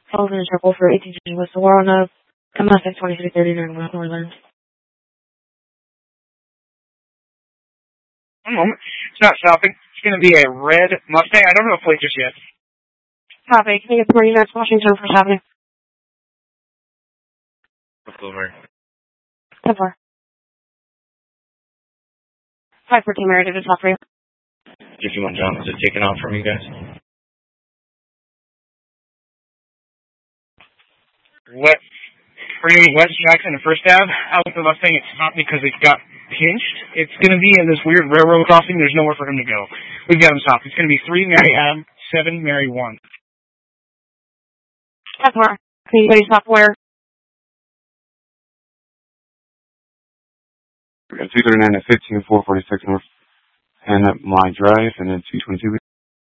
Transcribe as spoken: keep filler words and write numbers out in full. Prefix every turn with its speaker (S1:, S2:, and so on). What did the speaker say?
S1: Sullivan and Triple for eighteen G West Aurora, M S X twenty-three thirty-nine West Northern.
S2: One moment. It's not stopping. It's going to be a red Mustang. I don't know the plate just yet.
S1: Copy. Can you get the Marine X Washington for Avenue?
S2: Over.
S1: ten four. five fourteen Meredith is not for you.
S2: fifty-one John, is it taken off from you guys? Let Bring West Jackson to First Ave. Out with the Mustang, it's not because it got pinched. It's going to be in this weird railroad crossing. There's nowhere for him to go. We've got him stopped. It's going to be three Mary Adam, seven Mary one.
S1: ten four. Can you get software?
S3: We got two thirty-nine at fifteen four forty-six North and up my drive, and then two twenty-two.